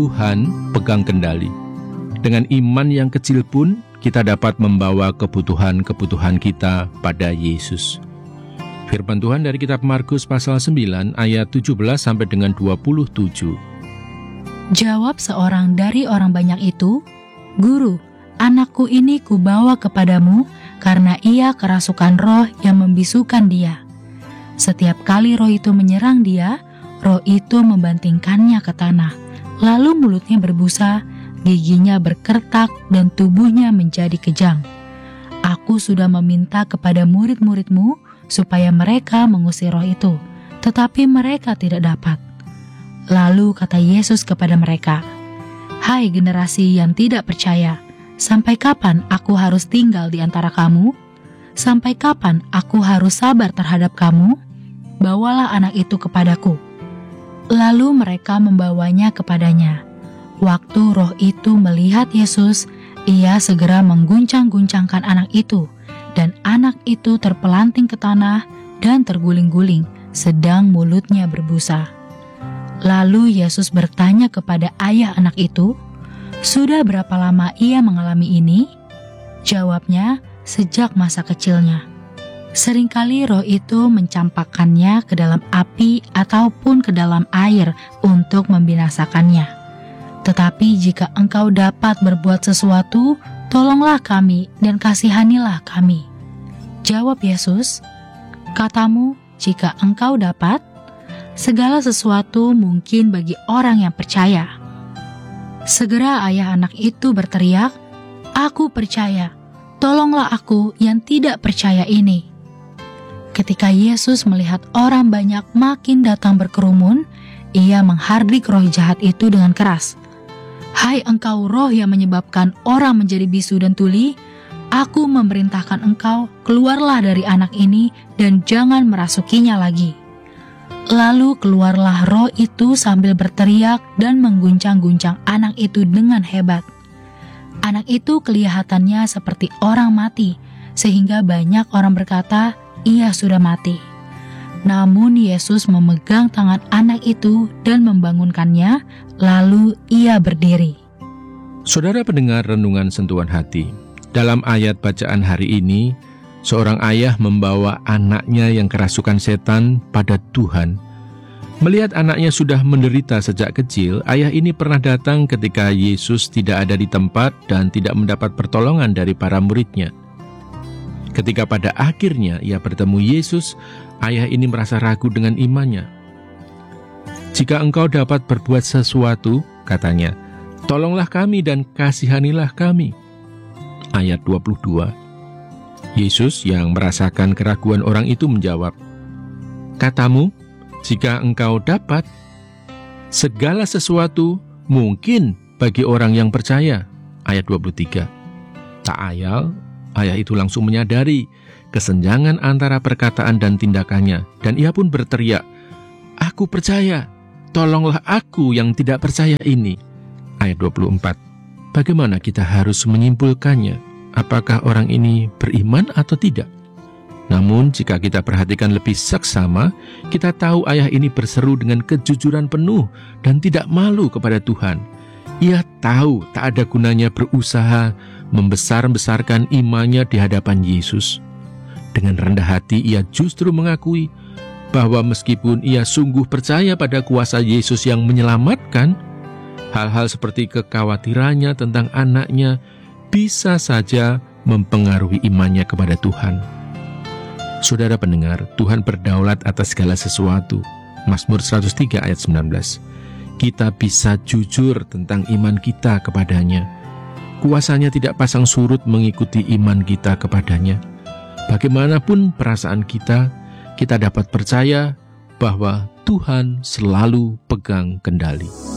Tuhan pegang kendali. Dengan iman yang kecil pun, kita dapat membawa kebutuhan-kebutuhan kita pada Yesus. Firman Tuhan dari kitab Markus pasal 9 ayat 17 sampai dengan 27. Jawab seorang dari orang banyak itu, "Guru, anakku ini kubawa kepadamu karena ia kerasukan roh yang membisukan dia. Setiap kali roh itu menyerang dia, roh itu membantingkannya ke tanah, lalu mulutnya berbusa, giginya berkertak dan tubuhnya menjadi kejang. Aku sudah meminta kepada murid-muridmu supaya mereka mengusir roh itu, tetapi mereka tidak dapat." Lalu kata Yesus kepada mereka, "Hai generasi yang tidak percaya, sampai kapan aku harus tinggal di antara kamu? Sampai kapan aku harus sabar terhadap kamu? Bawalah anak itu kepadaku." Lalu mereka membawanya kepadanya. Waktu roh itu melihat Yesus, ia segera mengguncang-guncangkan anak itu, dan anak itu terpelanting ke tanah dan terguling-guling, sedang mulutnya berbusa. Lalu Yesus bertanya kepada ayah anak itu, "Sudah berapa lama ia mengalami ini?" Jawabnya, "Sejak masa kecilnya. Seringkali roh itu mencampakkannya ke dalam api ataupun ke dalam air untuk membinasakannya. Tetapi jika engkau dapat berbuat sesuatu, tolonglah kami dan kasihanilah kami." Jawab Yesus, "Katamu, jika engkau dapat, segala sesuatu mungkin bagi orang yang percaya." Segera ayah anak itu berteriak, "Aku percaya, tolonglah aku yang tidak percaya ini." Ketika Yesus melihat orang banyak makin datang berkerumun, ia menghardik roh jahat itu dengan keras. "Hai engkau roh yang menyebabkan orang menjadi bisu dan tuli, aku memerintahkan engkau keluarlah dari anak ini dan jangan merasukinya lagi." Lalu keluarlah roh itu sambil berteriak dan mengguncang-guncang anak itu dengan hebat. Anak itu kelihatannya seperti orang mati, sehingga banyak orang berkata, ia sudah mati. Namun Yesus memegang tangan anak itu dan membangunkannya, lalu ia berdiri. Saudara pendengar renungan sentuhan hati, dalam ayat bacaan hari ini, seorang ayah membawa anaknya yang kerasukan setan pada Tuhan. Melihat anaknya sudah menderita sejak kecil, ayah ini pernah datang ketika Yesus tidak ada di tempat dan tidak mendapat pertolongan dari para muridnya. Ketika pada akhirnya ia bertemu Yesus, ayah ini merasa ragu dengan imannya. "Jika engkau dapat berbuat sesuatu," katanya, "tolonglah kami dan kasihanilah kami." Ayat 22. Yesus yang merasakan keraguan orang itu menjawab, "Katamu, jika engkau dapat, segala sesuatu mungkin bagi orang yang percaya." Ayat 23. Tak ayal, ayah itu langsung menyadari kesenjangan antara perkataan dan tindakannya, dan ia pun berteriak, "Aku percaya, tolonglah aku yang tidak percaya ini." Ayat 24. Bagaimana kita harus menyimpulkannya? Apakah orang ini beriman atau tidak? Namun jika kita perhatikan lebih seksama, kita tahu ayah ini berseru dengan kejujuran penuh dan tidak malu kepada Tuhan. Ia tahu tak ada gunanya berusaha membesar-besarkan imannya di hadapan Yesus. Dengan rendah hati ia justru mengakui bahwa meskipun ia sungguh percaya pada kuasa Yesus yang menyelamatkan, hal-hal seperti kekhawatirannya tentang anaknya bisa saja mempengaruhi imannya kepada Tuhan. Saudara pendengar, Tuhan berdaulat atas segala sesuatu. Mazmur 103 ayat 19. Kita bisa jujur tentang iman kita kepadanya. Kuasanya tidak pasang surut mengikuti iman kita kepadanya. Bagaimanapun perasaan kita dapat percaya bahwa Tuhan selalu pegang kendali.